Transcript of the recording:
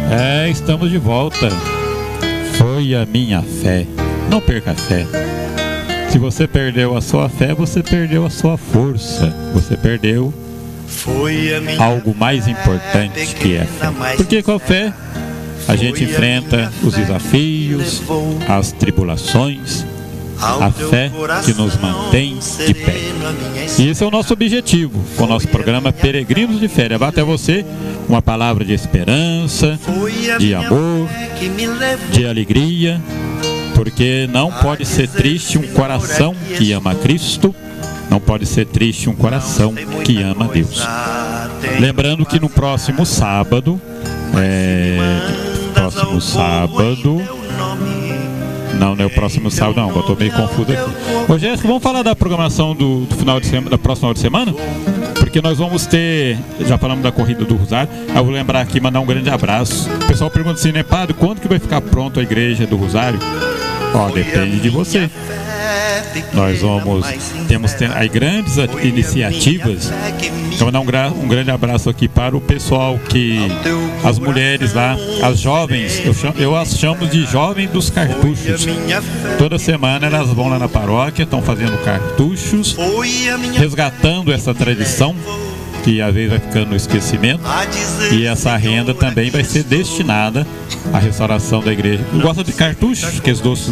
Estamos de volta. Foi a minha fé. Não perca a fé. Se você perdeu a sua fé, você perdeu a sua força. Você perdeu algo mais importante que é a fé. Porque com a fé a gente enfrenta os desafios, as tribulações, a fé que nos mantém de pé. E esse é o nosso objetivo com o nosso programa Peregrinos de Fé. Levar até você uma palavra de esperança, de amor, de alegria, porque não pode ser triste um coração que ama Cristo, não pode ser triste um coração que ama Deus. Lembrando que no próximo sábado, não é o próximo sábado, não, eu estou meio confuso aqui. Ô Jéssica, vamos falar da programação do final de semana, da próxima de semana? Porque nós vamos ter, já falamos da Corrida do Rosário, eu vou lembrar aqui, mandar um grande abraço. O pessoal pergunta assim, né, padre, quando que vai ficar pronto a Igreja do Rosário? Ó, depende de você. Nós temos aí grandes iniciativas. Então, vou dar um grande abraço aqui para o pessoal as mulheres lá, as jovens, eu as chamo de jovens dos cartuchos. Toda semana elas vão lá na paróquia, estão fazendo cartuchos, resgatando essa tradição que às vezes vai ficando no esquecimento, e essa renda também vai ser destinada à restauração da igreja. Gosta de cartuchos? Que os doces